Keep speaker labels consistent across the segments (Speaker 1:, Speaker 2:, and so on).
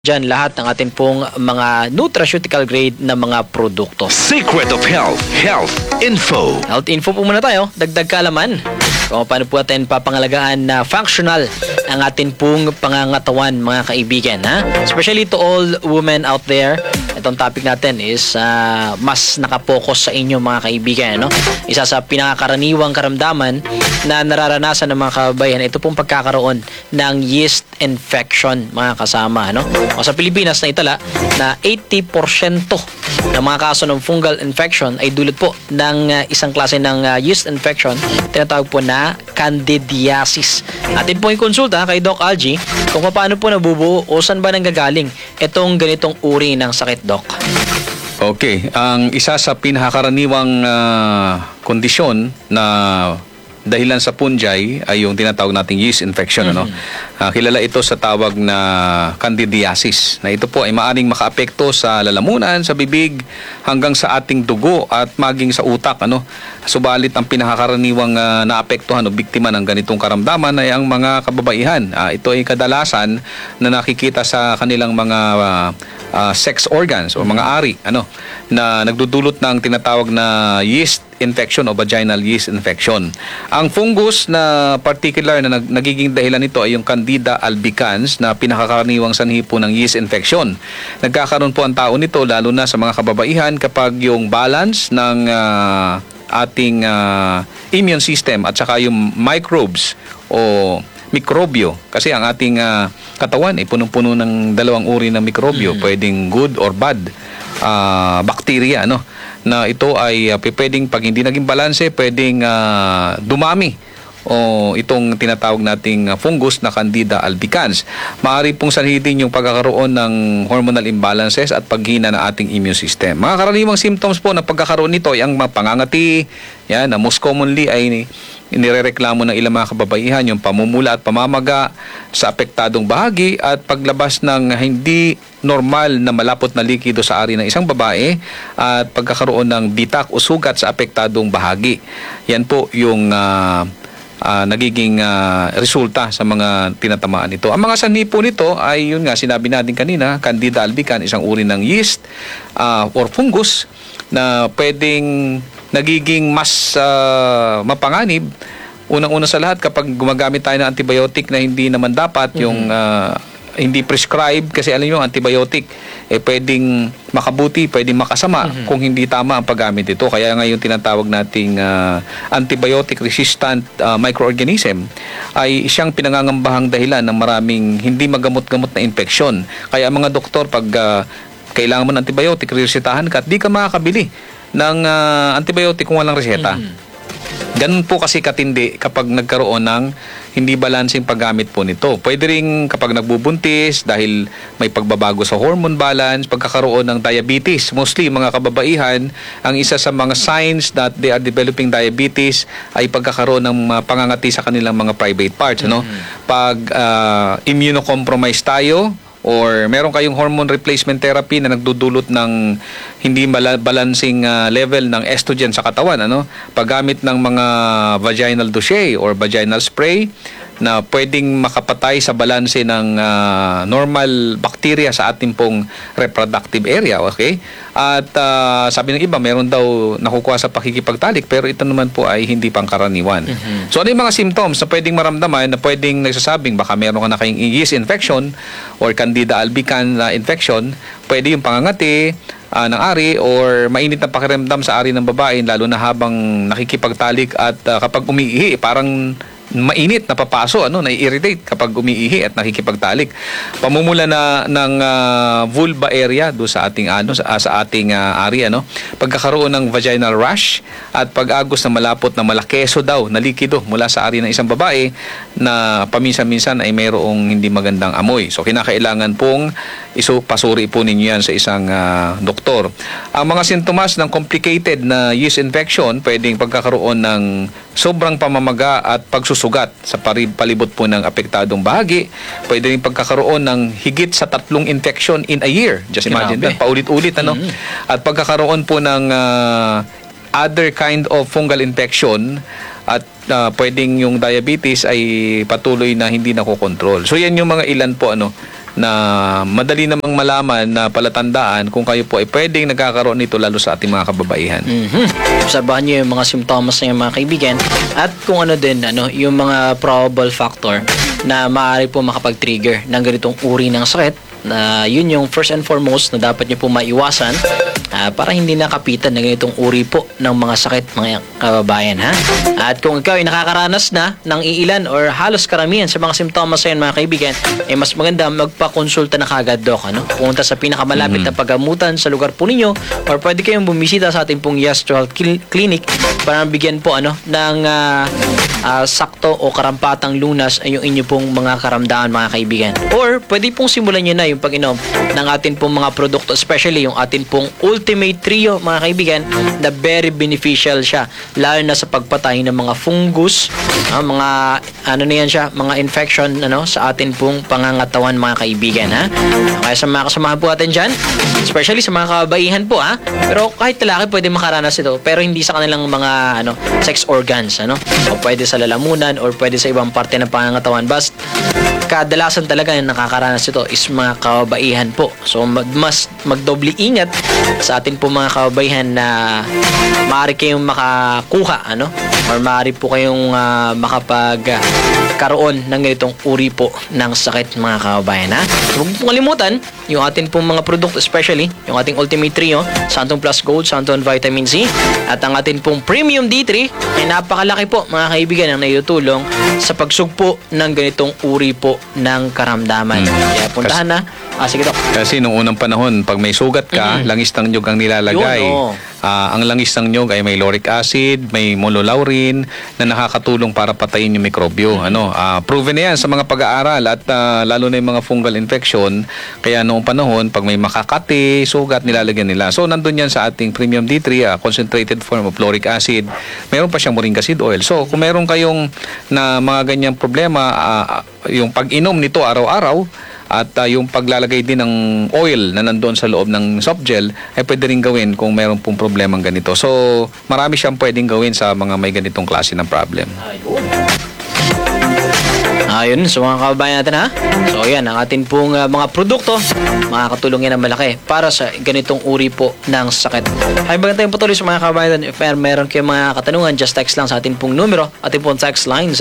Speaker 1: Diyan lahat ng atin pong mga nutraceutical grade na mga produkto.
Speaker 2: Secret of Health, Health Info.
Speaker 1: Health info po muna tayo, dagdag kaalaman. Kung paano po natin papangalagaan na functional ang atin pong pangangatawan, mga kaibigan. Ha? Especially to all women out there, itong topic natin is mas nakapokus sa inyo, mga kaibigan. No? Isa sa pinakakaraniwang karamdaman na nararanasan ng mga kababayan, ito pong pagkakaroon ng yeast infection, mga kasama. No? O sa Pilipinas na itala na 80% ng mga kaso ng fungal infection ay dulot po ng isang klase ng yeast infection, tinatawag po na candidiasis. Atin po yung konsulta kay Doc Algie kung paano po nabubuo o saan ba nanggagaling itong ganitong uri ng sakit, Doc.
Speaker 3: Okay, ang isa sa pinakakaraniwang kondisyon na dahilan sa punjay ay yung tinatawag nating yeast infection. Kilala ito sa tawag na candidiasis, na ito po ay maaring makaapekto sa lalamunan, sa bibig, hanggang sa ating dugo at maging sa utak. Subalit ang pinakakaraniwang naapektuhan o biktima ng ganitong karamdaman ay ang mga kababaihan. Ito ay kadalasan na nakikita sa kanilang mga sex organs o mga ari na nagdudulot ng tinatawag na yeast infection o vaginal yeast infection. Ang fungus na particular na nagiging dahilan nito ay yung Candida albicans na pinakakaraniwang sanhi po ng yeast infection. Nagkakaroon po ang tao nito lalo na sa mga kababaihan kapag yung balance ng ating immune system at saka yung microbes o mikrobyo, kasi ang ating katawan ay punong-puno ng dalawang uri ng mikrobyo, pwedeng good or bad bacteria, na ito ay pwedeng, pag hindi naging balanse, pwedeng dumami o itong tinatawag nating fungus na Candida albicans. Maaari pong sanhidin yung pagkakaroon ng hormonal imbalances at paghina ng ating immune system. Mga karaniwang symptoms po na pagkakaroon nito ay ang pangangati, yan, na most commonly ay inirereklamo ng ilang mga kababaihan yung pamumula at pamamaga sa apektadong bahagi at paglabas ng hindi normal na malapot na likido sa ari ng isang babae at pagkakaroon ng bitak o sugat sa apektadong bahagi. Yan po yung nagiging resulta sa mga tinatamaan nito. Ang mga sanhi po nito ay yun nga sinabi natin kanina, Candida albicans, isang uri ng yeast or fungus na pwedeng nagiging mas mapanganib. Unang-una sa lahat, kapag gumagamit tayo ng antibiotic na hindi naman dapat, yung hindi prescribed, kasi alam nyo, antibiotic pwedeng makabuti, pwedeng makasama kung hindi tama ang paggamit ito. Kaya ngayon tinatawag nating antibiotic resistant microorganism ay siyang pinangangambahang dahilan ng maraming hindi magamot-gamot na infeksyon. Kaya ang mga doktor, pag kailangan mo ng antibiotic, resetahan ka at di ka makakabili ng antibiotic kung walang reseta. Ganun po kasi katindi kapag nagkaroon ng hindi balanseng paggamit po nito. Pwede rin kapag nagbubuntis dahil may pagbabago sa hormone balance, pagkakaroon ng diabetes. Mostly mga kababaihan, ang isa sa mga signs that they are developing diabetes ay pagkakaroon ng pangangati sa kanilang mga private parts. Pag immunocompromised tayo, or meron kayong hormone replacement therapy na nagdudulot ng hindi balancing level ng estrogen sa katawan, paggamit ng mga vaginal douche or vaginal spray na pwedeng makapatay sa balanse ng normal bacteria sa ating pong reproductive area, okay? At sabi ng iba, meron daw nakukuha sa pakikipagtalik, pero ito naman po ay hindi pangkaraniwan. So ano yung mga symptoms na pwedeng maramdaman na pwedeng nagsasabing baka meron ka na kayong yeast infection or Candida albicans infection? Pwede yung pangangati ng ari or mainit na pakiramdam sa ari ng babae, lalo na habang nakikipagtalik at kapag umiihi, parang mainit, napapaso, nai-irritate kapag umiihi at nakikipagtalik. Pamumula na ng vulva area do sa ating sa ating ari, pagkakaroon ng vaginal rash at pag-agos na malapot na malakeso daw na likido mula sa ari ng isang babae na paminsan-minsan ay mayroong hindi magandang amoy. So kinakailangan pong pasuri po ninyo yan sa isang doktor. Ang mga sintomas ng complicated na yeast infection, pwedeng pagkakaroon ng sobrang pamamaga at pagsusugat sa palibot po ng apektadong bahagi. Pwede rin pagkakaroon ng higit sa 3 infection in a year. Just imagine that, paulit-ulit. At pagkakaroon po ng other kind of fungal infection at pwedeng yung diabetes ay patuloy na hindi nakokontrol. So yan yung mga ilan po na madali namang malaman na palatandaan kung kayo po ay pwedeng nagkakaroon nito lalo sa ating mga kababaihan.
Speaker 1: Obserbahan nyo yung mga symptoms ng mga kaibigan at kung ano din, yung mga probable factor na maaari po makapag-trigger ng ganitong uri ng sakit, na yun yung first and foremost na dapat nyo po maiwasan para hindi nakapitan ng ganitong uri po ng mga sakit, mga kababayan, ha? At kung ikaw ay nakakaranas na ng iilan or halos karamihan sa mga simptomas na yan, mga kaibigan, mas maganda magpakonsulta na kagad, Doc, pumunta sa pinakamalapit na paggamutan sa lugar po ninyo, or pwede kayong bumisita sa ating pong Yes to Health Clinic para bigyan po ng sakto o karampatang lunas ay yung inyo pong mga karamdaman, mga kaibigan. Or pwede pong simulan nyo na yung pag-inom ng atin pong mga produkto, especially yung atin pong Ultimate Trio, mga kaibigan, na very beneficial siya, lalo na sa pagpatay ng mga fungus, mga mga infection sa atin pong pangangatawan, mga kaibigan, ha. Kaya sa mga kasamahan po natin dyan, especially sa mga kababaihan po, ha, pero kahit lalaki pwede makaranas ito, pero hindi sa kanilang mga sex organs, o pwede sa lalamunan or pwede sa ibang parte ng pangangatawan. Basta kadalasan talaga yung nakakaranas ito is mga kababaihan po. So mas magdoble ingat sa atin po mga kababaihan na maaari kayong makakuha or maaari po kayong makapagkaroon ng ganitong uri po ng sakit, mga kababayan, ha. Huwag po kalimutan yung atin pong mga produkto, especially yung ating Ultimate Trio, Santon Plus Gold, Santon Vitamin C, at ang atin pong Premium D3 ay napakalaki po, mga kaibigan, ang naitutulong sa pagsugpo ng ganitong uri po ng karamdaman. Kaya puntahan na. Sige, Dok.
Speaker 3: Kasi nung unang panahon, pag may sugat ka, langis ng nyug ang nilalagay.
Speaker 1: Yun,
Speaker 3: Ang langis ng nyug ay may lauric acid, may mololaurin na nakakatulong para patayin yung mikrobyo. Proven na yan sa mga pag-aaral at lalo na yung mga fungal infection. Kaya noong panahon, pag may makakati, sugat, nilalagyan nila. So, nandun yan sa ating Premium D3, concentrated form of lauric acid. Meron pa siyang moringa seed oil. So, kung meron kayong na mga ganyang problema, yung pag-inom nito araw-araw, at yung paglalagay din ng oil na nandoon sa loob ng soft gel ay pwede rin gawin kung meron pong problemang ganito. So, marami siyang pwedeng gawin sa mga may ganitong klase ng problem.
Speaker 1: Ayun, so mga kababayan natin, ha. So yan, ang atin pong mga produkto, makakatulong yan ng malaki para sa ganitong uri po ng sakit. Ay bagang tayong patuloy sa mga kababayan natin, if meron kayong mga katanungan, just text lang sa atin pong numero, atin pong text line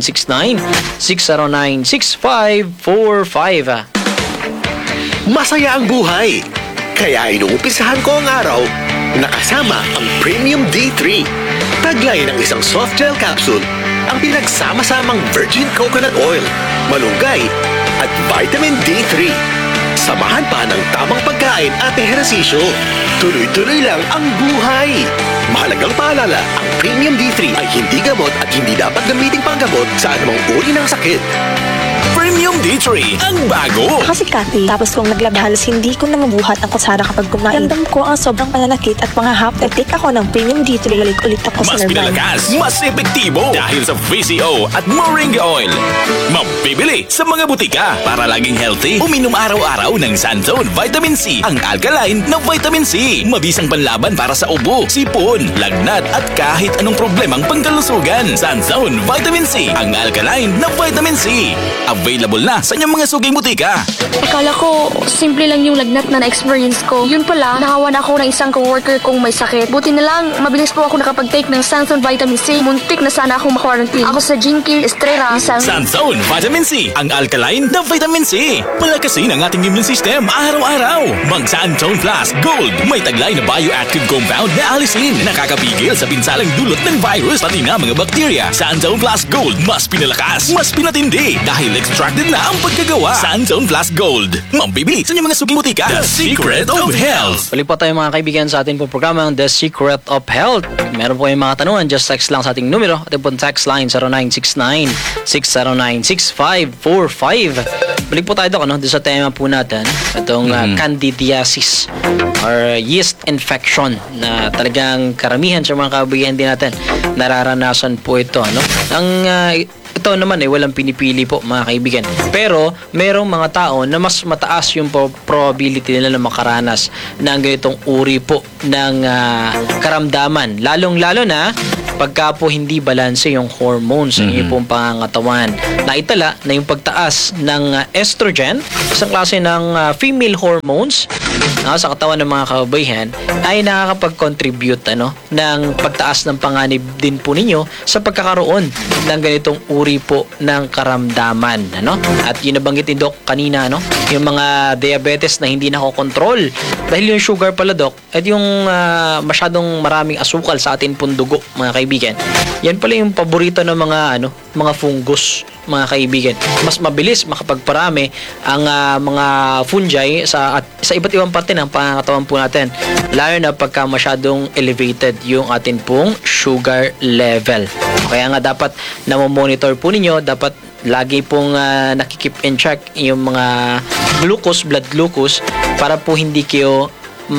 Speaker 1: 0969-609-6545.
Speaker 4: Masaya ang buhay, kaya inuumpisahan ko ang araw nakasama ang Premium D3. Taglay ng isang soft gel capsule, ang pinagsama-samang virgin coconut oil, malunggay at vitamin D3. Samahan pa ng tamang pagkain at ehersisyo. Tuloy-tuloy lang ang buhay. Mahalagang paalala, ang Premium D3 ay hindi gamot at hindi dapat gamiting panggamot sa anumang uri ng sakit. Premium D3, ang bago!
Speaker 5: Kasi Kathy, tapos kong naglaba, halos hindi ko na mabuhat ang kutsara kapag kumain. Ramdam ko ang sobrang pananakit at mga hap. Nag-take ako ng Premium D3, balik ulit ako sa
Speaker 4: Mas
Speaker 5: Nirvana.
Speaker 4: pinalakas, mas epektibo dahil sa VCO at Moringa Oil. Mabibili sa mga butika para laging healthy. Uminom araw-araw ng Santon Vitamin C, ang alkaline na vitamin C. Mabisang panlaban para sa ubo, sipon, lagnat at kahit anong problemang pangkalusugan. Santon Vitamin C, ang alkaline na vitamin C. Available na sa inyong mga suging butika.
Speaker 6: Akala ko, simple lang yung lagnat na na-experience ko. Yun pala, nakawan ako ng isang coworker kong may sakit. Buti na lang, mabilis po ako nakapag-take ng Santon Vitamin C. Muntik na sana akong ma-quarantine. Ako sa Jinky Estrella,
Speaker 4: Santon Vitamin C, ang alkaline na vitamin C. Palakasin ang ating immune system araw-araw. Mag Santon Plus Gold, may taglay na bioactive compound na alisin. Nakakapigil sa pinsalang dulot ng virus pati na mga bakterya. Santon Plus Gold, mas pinalakas, mas pinatindi dahil extracted na ang pagkagawa. Santon Plus Gold, mambibili sa inyong mga suging butika. The Secret of Health.
Speaker 1: Balik po tayo mga kaibigan sa ating pong programang The Secret of Health. Meron po kayong mga tanungan, just text lang sa ating numero. Ating pong text line 0969-609-6545. Balik po tayo doon sa tema po natin. Itong candidiasis or yeast infection na talagang karamihan sa mga kaibigan din natin nararanasan po ito. Ito naman walang pinipili po mga kaibigan. Pero merong mga tao na mas mataas yung probability nila na makaranas ng ganitong uri po ng karamdaman. Lalong-lalo na pagka po hindi balanse yung hormones sa inyo pong pangangatawan. Naitala na yung pagtaas ng estrogen, isang klase ng female hormones sa katawan ng mga kababaihan, ay nakakapag-contribute ng pagtaas ng panganib din po ninyo sa pagkakaroon ng ganitong uri po ng karamdaman. At yun nabanggit ni Doc kanina, yung mga diabetes na hindi nakokontrol dahil yung sugar pala, Doc, at yung masyadong maraming asukal sa atin pong dugo, mga kaibigan. Yan pala yung paborito ng mga fungus, mga kaibigan. Mas mabilis makapagparami ang mga fungi sa iba't ibang parte ng pangangatawan po natin, lalo na pagka masyadong elevated yung atin pong sugar level. Kaya nga dapat na-monitor po ninyo, dapat lagi pong nakikip in check yung mga glucose, blood glucose, para po hindi kayo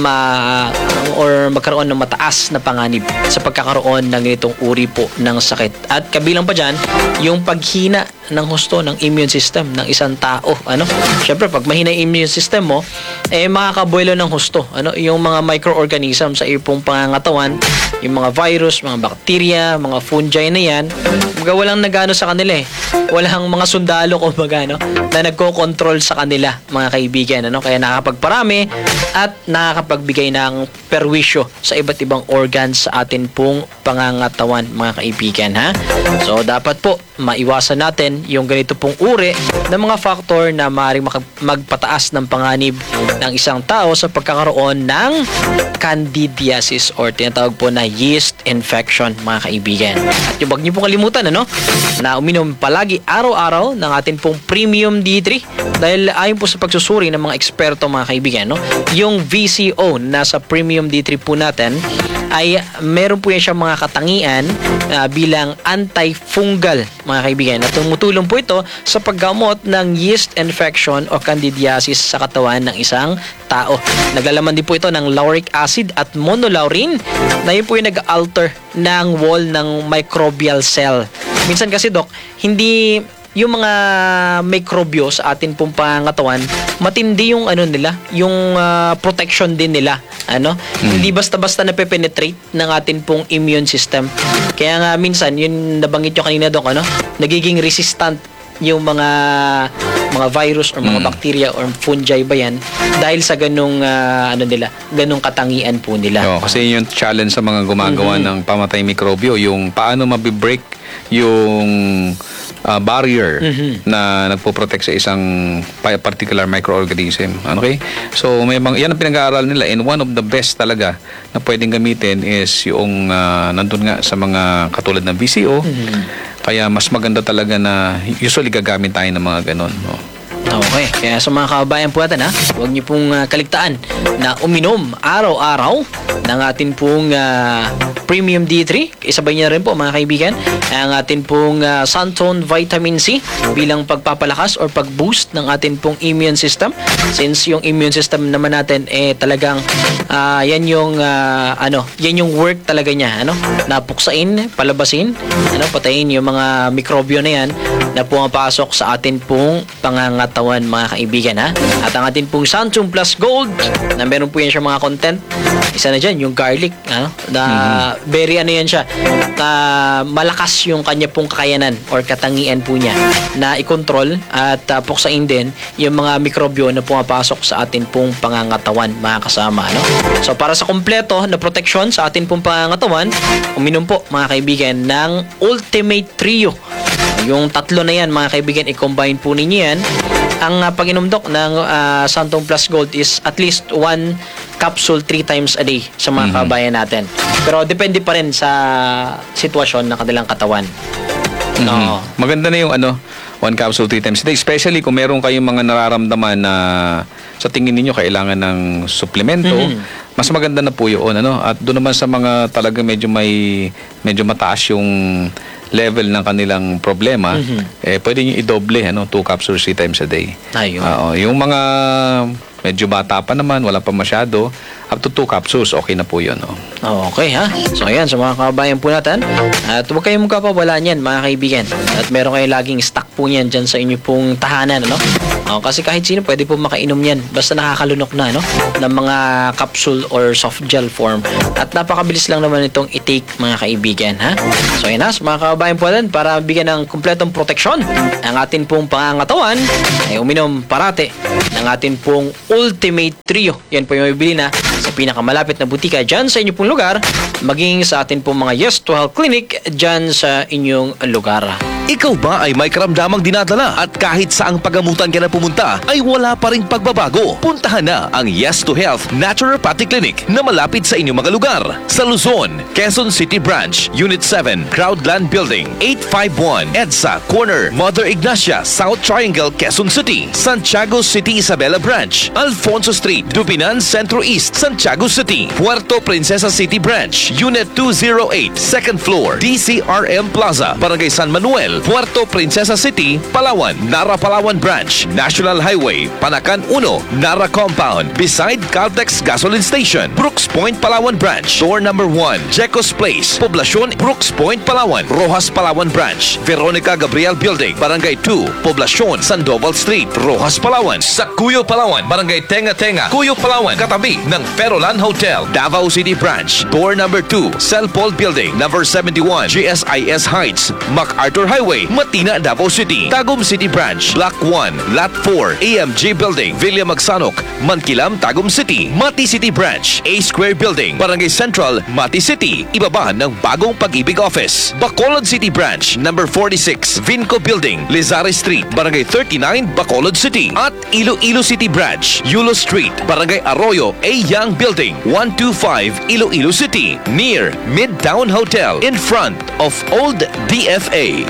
Speaker 1: magkaroon ng mataas na panganib sa pagkakaroon ng ganitong uri po ng sakit. At kabilang pa dyan, yung paghina ng husto ng immune system ng isang tao. Siyempre, pag mahina yung immune system mo, makakabuelo ng husto. Yung mga microorganisms sa iyong pangangatawan, yung mga virus, mga bacteria, mga fungi na yan, walang nagano sa kanila Walang mga sundalo, kumbaga, na nagko-control sa kanila, mga kaibigan. Kaya nakakapagparami at nakakapagbigay ng perwisyo sa iba't ibang organs sa atin pong pangangatawan, mga kaibigan, ha? So, dapat po maiwasan natin yung ganito pong uri ng mga factor na maaaring magpataas ng panganib ng isang tao sa pagkakaroon ng candidiasis or tinatawag po na yeast infection, mga kaibigan. At yung wag niyo po kalimutan na uminom palagi araw-araw ng atin pong Premium D3 dahil ayon po sa pagsusuri ng mga eksperto, mga kaibigan, yung VCO na sa Premium D3 po natin ay meron po yan siyang mga katangian bilang antifungal, mga kaibigan. At tumutulong po ito sa paggamot ng yeast infection o candidiasis sa katawan ng isang tao. Naglalaman din po ito ng lauric acid at monolaurin na yun po yung nag-alter ng wall ng microbial cell. Minsan kasi, Doc, hindi yung mga mikrobyo sa atin pong pangangatawan, matindi yung nila, yung protection din nila. Hindi basta-basta napepenetrate ng atin pong immune system. Kaya nga minsan, yun nabanggit nyo kanina, Doc, nagiging resistant yung mga virus or mga bacteria or fungi ba yan dahil sa ganung ganung katangian po nila.
Speaker 3: Kasi yung challenge sa mga gumagawa ng pamatay mikrobyo, yung paano mabibreak yung barrier na nagpo-protect sa isang particular microorganism. Okay? So, yan ang pinag-aaral nila, and one of the best talaga na pwedeng gamitin is yung nandun nga sa mga katulad ng VCO. Kaya mas maganda talaga na usually gagamit tayo ng mga ganon.
Speaker 1: Okay, kaya sa mga kababayan po natin, huwag niyo pong kaligtaan na uminom araw-araw ng atin pong Premium D3. Isabay niya rin po, mga kaibigan, ang atin pong Santone Vitamin C bilang pagpapalakas or pag-boost ng atin pong immune system. Since yung immune system naman natin talagang yan yung yan yung work talaga niya, napuksain, palabasin, patayin yung mga mikrobyo na yan na pumapasok sa atin pong pangangatawan, mga kaibigan, At ang atin pong Santum Plus Gold na meron po yan siya mga content, isa na dyan yung garlic, na very yan siya, malakas yung kanya pong kakayanan or katangian po niya na i-control at puksain din yung mga mikrobyo na pumapasok sa atin pong pangangatawan, mga kasama. So para sa kompleto na proteksyon sa atin pong pangangatawan, uminom po, mga kaibigan, ng Ultimate Trio. Yung tatlo na yan, mga kaibigan, i-combine po ninyo yan. Ang pag-inom, Doc, ng Santum Plus Gold is at least 1 capsule 3 times a day sa mga kabayan natin. Pero depende pa rin sa sitwasyon ng kanilang katawan.
Speaker 3: Maganda na yung 1 capsule 3 times a day. Especially kung meron kayong mga nararamdaman na sa tingin ninyo kailangan ng suplemento, mas maganda na po yun. At doon naman sa mga talaga medyo mataas yung level ng kanilang problema, pwede nyo i-doble, 2 capsules 3 times a day.
Speaker 1: Ayun.
Speaker 3: Yung mga medyo bata pa naman, wala pa masyado, up to 2 capsules, okay na po yun.
Speaker 1: Okay, So ayan, sa mga kababayan po natin, at huwag kayong magkapawala niyan, mga kaibigan. At meron kayo laging stock po niyan dyan sa inyo pong tahanan, Kasi kahit sino pwede po makainom yan. Basta nakakalunok na, no? Ng mga capsule or soft gel form. At napakabilis lang naman itong i-take, mga kaibigan, ha? So, yun na, mga kababayan po natin, para bigyan ng kumpletong proteksyon ang atin pong pangangatawan, ay uminom parate ng atin pong Ultimate Trio. Yan po yung mabibili na sa pinakamalapit na butika dyan sa inyong pong lugar, maging sa atin pong mga Yes to Health Clinic dyan sa inyong lugar.
Speaker 2: Ikaw ba ay may karamdamang dinadala at kahit saang pagamutan ka na pumunta ay wala pa ring pagbabago? Puntahan na ang Yes to Health Naturopathic Clinic na malapit sa inyong mga lugar. Sa Luzon, Quezon City Branch, Unit 7, Crowdland Building, 851 EDSA Corner, Mother Ignacia, South Triangle, Quezon City. Santiago City Isabela Branch, Alfonso Street, Dupinan Centro East, Santiago City. Puerto Princesa City Branch, Unit 208, second floor, DCRM Plaza, Barangay San Manuel, Puerto Princesa City, Palawan. Nara Palawan Branch, National Highway, Panacan 1, Nara Compound, beside Caltex Gasoline Station. Brooks Point Palawan Branch, door number 1, Jecos Place, Poblacion, Brooks Point Palawan. Rojas Palawan Branch, Veronica Gabriel Building, Barangay 2, Poblacion, Sandoval Street, Rojas Palawan. Sa Cuyo Palawan, Barangay Tenga Tenga, Cuyo Palawan, katabi ng Ferolan Hotel. Davao City Branch, door number 2, Celpol Building, number 71, GSIS Heights, MacArthur Highway, Matina, Davao City. Tagum City Branch, Block 1, Lot 4, AMG Building, Villa Magsanok, Mankilam, Tagum City. Mati City Branch, A Square Building, Barangay Central, Mati City, ibaba ng bagong Pag-ibig Office. Bacolod City Branch, number 46, Vinco Building, Lizari Street, Barangay 39, Bacolod City. At Iloilo City Branch, Yulo Street, Barangay Arroyo, A Young Building, 125, Iloilo City, near Midtown Hotel, in front of Old DFA.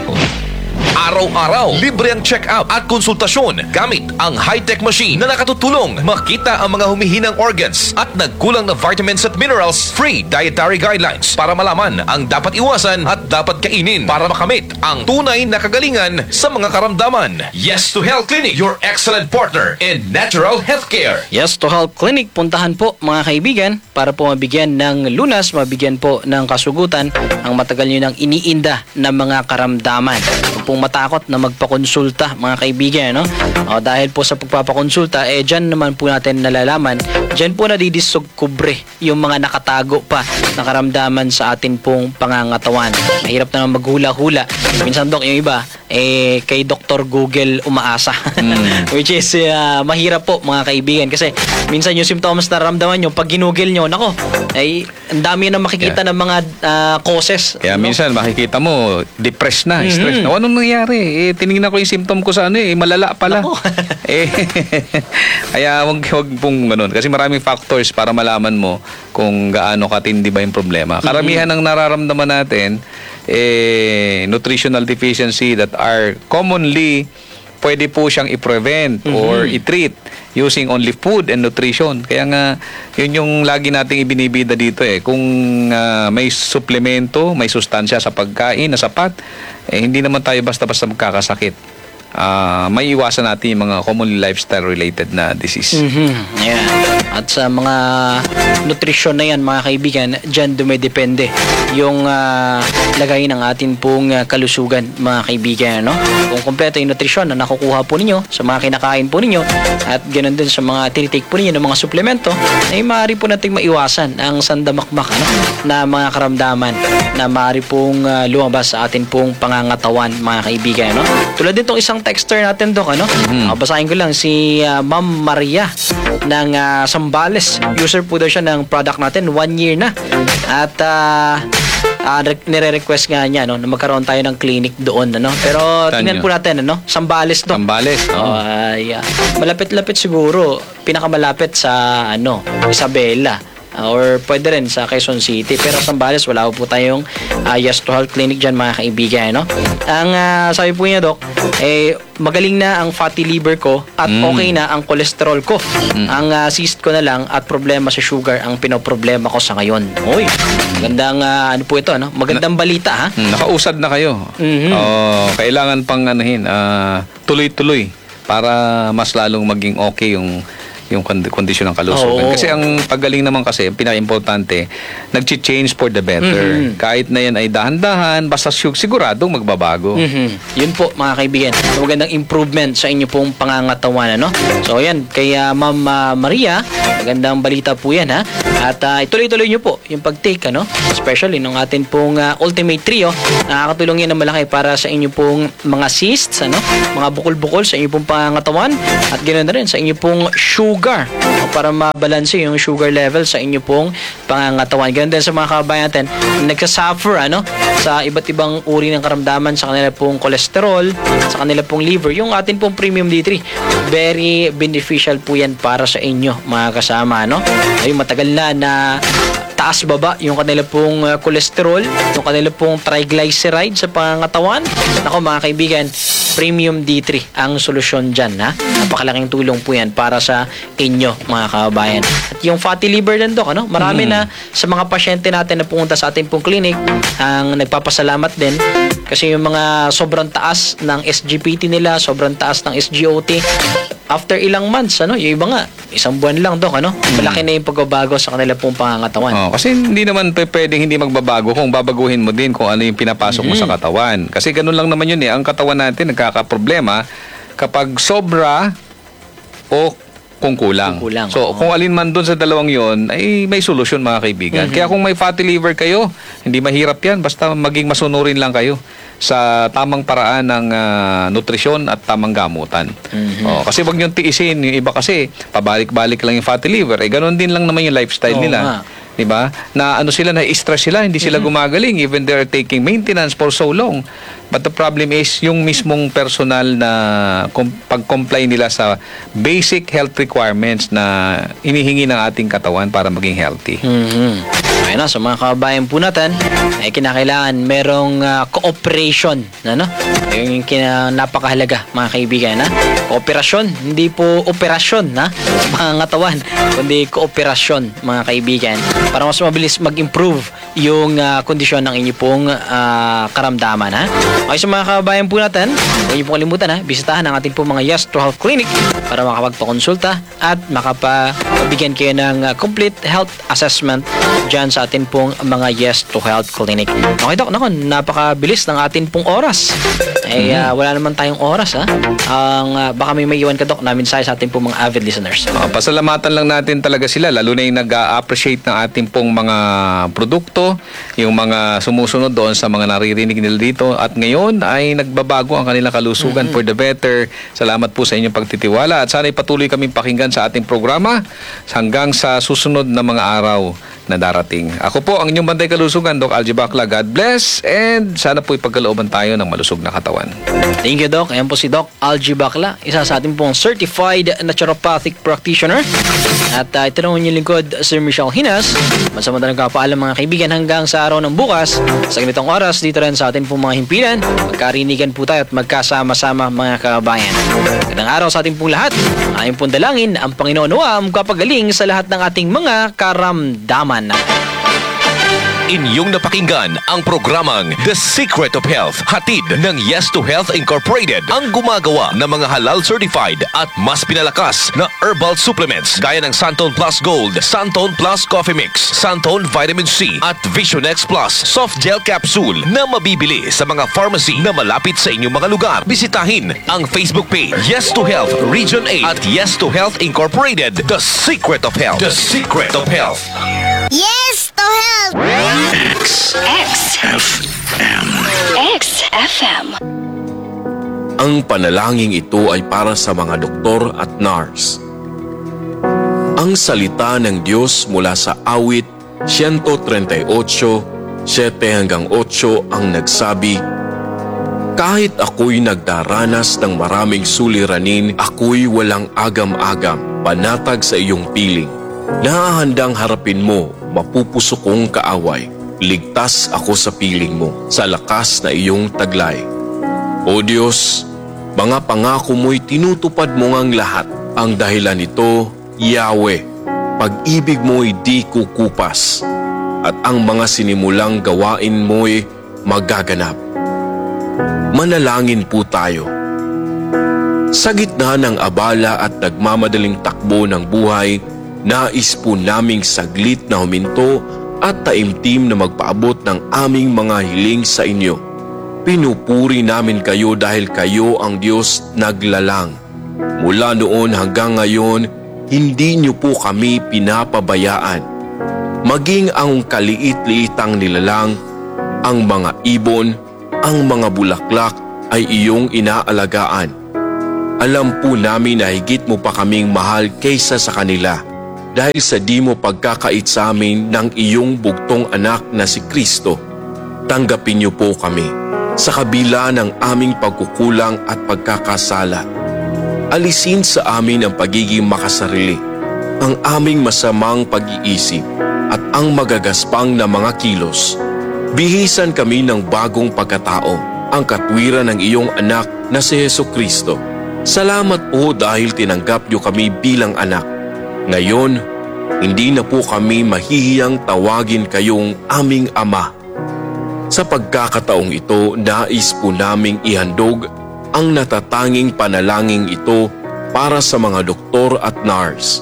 Speaker 2: Araw-araw, libre ang check-up at konsultasyon gamit ang high-tech machine na nakatutulong makita ang mga humihinang organs at nagkulang na vitamins at minerals. Free dietary guidelines para malaman ang dapat iwasan at dapat kainin para makamit ang tunay na kagalingan sa mga karamdaman. Yes to Health Clinic, your excellent partner in natural healthcare.
Speaker 1: Yes to Health Clinic, puntahan po mga kaibigan para po mabigyan ng lunas, mabigyan po ng kasugutan ang matagal nyo nang iniinda na mga karamdaman. Huwag pong matakot na magpakonsulta mga kaibigan, no? Dahil po sa pagpapakonsulta, dyan naman po natin nalalaman, dyan po nadidiskubre yung mga nakatago pa na karamdaman sa atin pong pangangatawan. Mahirap na maghula-hula. Minsan, Dok, yung iba, kay Dr. Google umaasa. Which is, mahirap po mga kaibigan. Kasi minsan yung symptoms na naramdaman nyo, pag ginugel nyo, nako, ang dami na makikita ng mga causes.
Speaker 3: Kaya minsan makikita mo, depressed na, stress na. Anong nangyari? Tinignan ko yung symptom ko sa malala pala. Kaya wag pong ganun. Kasi maraming factors para malaman mo kung gaano katindi ba yung problema. Karamihan ng nararamdaman natin, nutritional deficiency that are commonly pwede po siyang i-prevent or i-treat using only food and nutrition. Kaya nga, yun yung lagi nating ibinibida dito Kung may suplemento, may sustansya sa pagkain na sapat, hindi naman tayo basta-basta magkakasakit. May iwasan natin yung mga commonly lifestyle-related na disease.
Speaker 1: Yeah. At sa mga nutrition na yan, mga kaibigan, dyan dumidepende yung lagay ng atin pong kalusugan, mga kaibigan, no? Kung kompleto yung nutrition na nakukuha po ninyo sa mga kinakain po ninyo at ganoon din sa mga tinitake po ninyo ng mga suplemento, ay maaari po nating maiwasan ang sandamakmak na mga karamdaman na maaari pong lumabas sa atin pong pangangatawan, mga kaibigan, no? Tulad din itong isang texter natin, Dok, basahin ko lang si Ma'am Maria ng Sambales. User po daw siya ng product natin 1 year na. At nire-request nga niya na magkaroon tayo ng clinic doon, Pero tingnan po natin, Sambales, Dok.
Speaker 3: Sambales,
Speaker 1: Malapit-lapit siguro, pinakamalapit sa Isabela. Or pwede rin sa Quezon City. Pero sa Sambales, wala po tayong Yes to Health Clinic dyan, mga kaibigan, Ang sabi po niya, Dok, magaling na ang fatty liver ko at okay na ang cholesterol ko. Ang cyst ko na lang at problema sa sugar ang pinoproblema ko sa ngayon. Uy, magandang po ito, Magandang balita, ha?
Speaker 3: Nakausad na kayo. Kailangan pang tuloy-tuloy para mas lalong maging okay yung yung kondisyon ng kalusugan.
Speaker 1: Oo.
Speaker 3: Kasi ang paggaling naman kasi, pinaka-importante, nag-change for the better. Kahit na yan ay dahan-dahan, basta siguradong magbabago.
Speaker 1: Yun po mga kaibigan, magandang improvement sa inyo pong pangangatawan, ano? So yan, kay Ma'am Maria, magandang balita po yan, ha? At ituloy-tuloy nyo po yung pag-take, ano? Especially nung atin pong Ultimate Trio, nakakatulong yan na malaki para sa inyo pong mga cysts, ano? Mga bukol-bukol sa inyo pong pangangatawan, at ganoon na rin sa inyo pong sugar, para mabalanse yung sugar level sa inyo pong pangangatawan. Ganoon din sa mga kabayan natin, nagsasuffer, ano? Sa iba't ibang uri ng karamdaman sa kanila pong cholesterol, sa kanila pong liver, yung atin pong Premium D3, very beneficial po yan para sa inyo mga kasama, no? Ay matagal na taas baba yung kanila pong cholesterol, yung kanila pong triglyceride sa pangangatawan. Nako mga kaibigan, Premium D3 ang solusyon dyan, ha? Napakalaking tulong po yan para sa inyo mga kababayan. At yung fatty liver din, Dok, ano? Marami na sa mga pasyente natin na pumunta sa ating pong clinic ang nagpapasalamat din kasi yung mga sobrang taas ng SGPT nila, sobrang taas ng SGOT, after ilang months, ano? Yung iba nga, isang buwan lang, Dok, ano? Malaki na yung pagbabago sa kanila pong pangangatawan.
Speaker 3: Kasi hindi naman pwedeng hindi magbabago kung babaguhin mo din kung ano yung pinapasok mo sa katawan. Kasi ganun lang naman yun eh. Ang katawan natin nagkakaproblema kapag sobra o kung kulang. So, kung alin man doon sa dalawang yon ay may solusyon mga kaibigan. Kaya kung may fatty liver kayo, hindi mahirap yan. Basta maging masunurin lang kayo sa tamang paraan ng nutrisyon at tamang gamutan. Kasi wag niyong tiisin. Yung iba kasi, pabalik-balik lang yung fatty liver. Ganun din lang naman yung lifestyle nila. Diba? Na ano sila, na-stress sila, hindi sila gumagaling even they're taking maintenance for so long. But the problem is yung mismong personal na pag-comply nila sa basic health requirements na inihingi ng ating katawan para maging healthy.
Speaker 1: Ayun na, sa mga kababayan po natin, ay kinakailangan merong cooperation, ano? Yung napakahalaga, mga kaibigan, ha? Kooperasyon, hindi po operasyon, ha? Mga ngatawan, kundi kooperasyon, mga kaibigan, para mas mabilis mag-improve yung kondisyon ng inyo pong karamdaman, ha? Okay, sa mga kababayan po natin, huwag niyo pong kalimutan, ha? Bisitahan ang ating pong mga Yes to Health Clinic para makapagpakonsulta at makapabigyan kayo ng complete health assessment dyan sa atin pong mga Yes to Health Clinic. Okay, Dok, napakabilis ng atin pong oras. Wala naman tayong oras, ha? Baka may iwan ka, Dok, namin sa atin pong mga avid listeners.
Speaker 3: Pasalamatan lang natin talaga sila, lalo na yung nag-appreciate ng ating pong mga produkto, yung mga sumusunod doon sa mga naririnig nila dito, at ngayon ay nagbabago ang kanilang kalusugan for the better. Salamat po sa inyong pagtitiwala at sana patuloy kaming pakinggan sa ating programa hanggang sa susunod na mga araw na darating. Ako po ang inyong bantay kalusugan, Doc Algie Bacla. God bless and sana po ipagkalooban tayo ng malusog na katawan.
Speaker 1: Thank you, Doc. Ayan po si Doc Algie Bacla, isa sa ating pong certified naturopathic practitioner. At ito naman yung lingkod, Sir Michelle Hinas. Masamadalang kapaalam mga kaibigan hanggang sa araw ng bukas. Sa ganitong oras, dito rin sa ating pong mga himpilan, magkarinigan po tayo at magkasama-sama mga kabayan. Magandang araw sa ating pong lahat. Ayon pong dalangin, ang Panginoon nawa ang kapagaling sa lahat ng ating mga karamdaman.
Speaker 2: Inyong napakinggan ang programang The Secret of Health, hatid ng Yes to Health Incorporated, ang gumagawa ng mga halal certified at mas pinalakas na herbal supplements gaya ng Santon Plus Gold, Santon Plus Coffee Mix, Santon Vitamin C at Visionex Plus Soft Gel Capsule na mabibili sa mga pharmacy na malapit sa inyong mga lugar. Bisitahin ang Facebook page Yes to Health Region 8 at Yes to Health Incorporated, The Secret of Health. The Secret of Health.
Speaker 7: Yes to Health! XFM.
Speaker 8: Ang panalangin ito ay para sa mga doktor at nurse. Ang salita ng Diyos mula sa awit 138, 7-8 ang nagsabi, kahit ako'y nagdaranas ng maraming suliranin, ako'y walang agam-agam, panatag sa iyong piling. Nahahandang harapin mo, mapupuso kong kaaway. Ligtas ako sa piling mo, sa lakas na iyong taglay. O Diyos, mga pangako mo'y tinutupad mo ngang lahat. Ang dahilan nito, Yahweh, pag-ibig mo'y di kukupas. At ang mga sinimulang gawain mo'y magaganap. Manalangin po tayo. Sa gitna ng abala at nagmamadaling takbo ng buhay, nais po naming saglit na huminto at taimtim na magpaabot ng aming mga hiling sa inyo. Pinupuri namin kayo dahil kayo ang Diyos naglalang. Mula noon hanggang ngayon, hindi niyo po kami pinapabayaan. Maging ang kaliit-liitang nilalang, ang mga ibon, ang mga bulaklak ay iyong inaalagaan. Alam po namin na higit mo pa kaming mahal kaysa sa kanila dahil sa di mo pagkakait sa amin ng iyong bugtong anak na si Kristo. Tanggapin niyo po kami sa kabila ng aming pagkukulang at pagkakasala. Alisin sa amin ang pagiging makasarili, ang aming masamang pag-iisip at ang magagaspang na mga kilos. Bihisan kami ng bagong pagkatao, ang katwiran ng iyong anak na si Jesucristo. Salamat po dahil tinanggap niyo kami bilang anak. Ngayon, hindi na po kami mahihiyang tawagin kayong aming ama. Sa pagkakataong ito, nais po naming ihandog ang natatanging panalangin ito para sa mga doktor at nurse.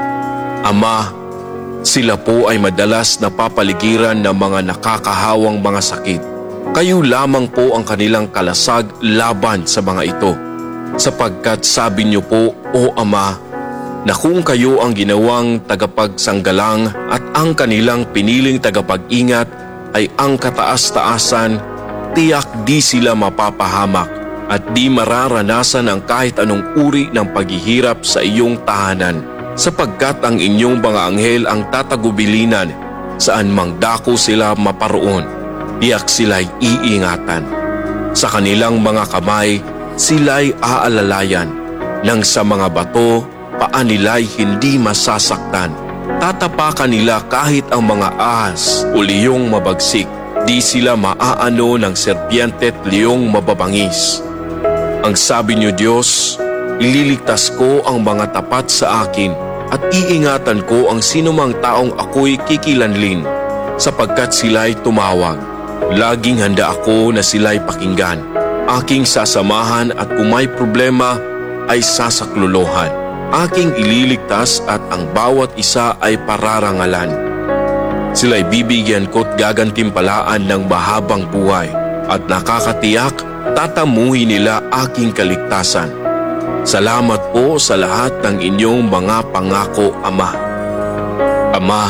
Speaker 8: Ama, sila po ay madalas napapaligiran ng mga nakakahawang mga sakit. Kayo lamang po ang kanilang kalasag laban sa mga ito. Sapagkat sabi niyo po, O Ama, na kung kayo ang ginawang tagapagsanggalang at ang kanilang piniling tagapag-ingat ay ang kataas-taasan, tiyak di sila mapapahamak at di mararanasan ang kahit anong uri ng paghihirap sa iyong tahanan, sapagkat ang inyong mga anghel ang tatagubilinan saan mang dako sila maparoon, tiyak sila'y iingatan. Sa kanilang mga kamay, sila'y aalalayan, nang sa mga bato, paa nila'y hindi masasaktan. Tatapakan nila kahit ang mga ahas o liyong mabagsik, di sila maaano ng serpiente at liyong mababangis. Ang sabi niyo, Diyos, ililigtas ko ang mga tapat sa akin at iingatan ko ang sinumang taong ako'y kikilanlin, sapagkat sila'y tumawag. Laging handa ako na sila'y pakinggan. Aking sasamahan at kung may problema ay sasaklolohan. Aking ililigtas at ang bawat isa ay pararangalan. Sila'y bibigyan ko't gagantimpalaan ng mahabang buhay at nakakatiyak tatamuhin nila aking kaligtasan. Salamat po sa lahat ng inyong mga pangako, Ama. Ama,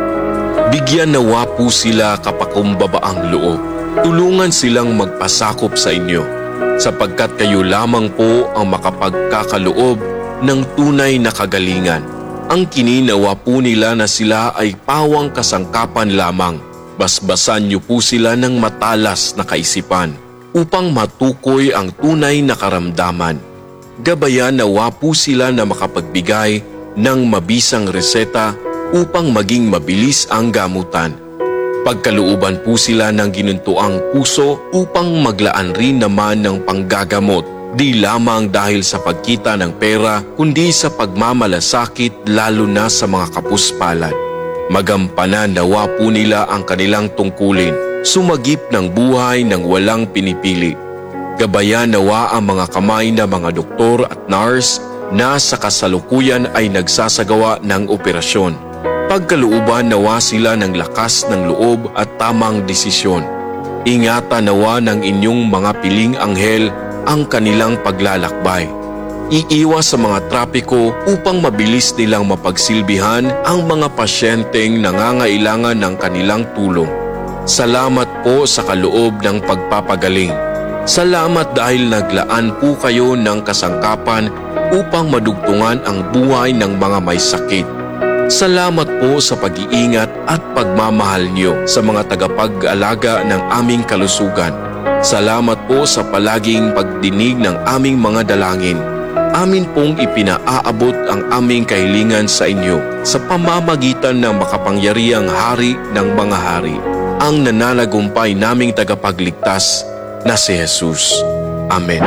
Speaker 8: bigyan nawa po sila kapakumbabaang loob. Tulungan silang magpasakop sa inyo, sapagkat kayo lamang po ang makapagkakaloob ng tunay na kagalingan. Ang kininawa po nila na sila ay pawang kasangkapan lamang. Basbasan niyo po sila ng matalas na kaisipan upang matukoy ang tunay na karamdaman. Gabayan nawa po sila na makapagbigay ng mabisang reseta upang maging mabilis ang gamutan. Pagkalooban po sila ng ginuntuang puso upang maglaan rin naman ng panggagamot, di lamang dahil sa pagkita ng pera kundi sa pagmamalasakit lalo na sa mga kapuspalad. Magampanan nawa po nila ang kanilang tungkulin, sumagip ng buhay ng walang pinipili. Gabayan nawa ang mga kamay na mga doktor at nurse na sa kasalukuyan ay nagsasagawa ng operasyon. Pagkalooban nawa sila ng lakas ng loob at tamang desisyon. Ingatan nawa ng inyong mga piling anghel ang kanilang paglalakbay. Iiwas sa mga trapiko upang mabilis nilang mapagsilbihan ang mga pasyenteng nangangailangan ng kanilang tulong. Salamat po sa kaloob ng pagpapagaling. Salamat dahil naglaan po kayo ng kasangkapan upang madugtungan ang buhay ng mga may sakit. Salamat po sa pag-iingat at pagmamahal niyo sa mga tagapag-alaga ng aming kalusugan. Salamat po sa palaging pagdinig ng aming mga dalangin. Amin pong ipinaaabot ang aming kahilingan sa inyo sa pamamagitan ng makapangyarihang Hari ng mga hari, ang nananagumpay naming tagapagligtas na si Jesus. Amen.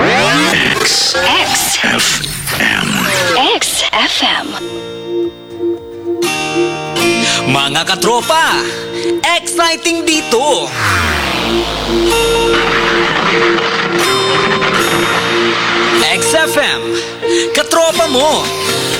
Speaker 9: XFM. Mga katropa, exciting dito! XFM FM, katropa mo.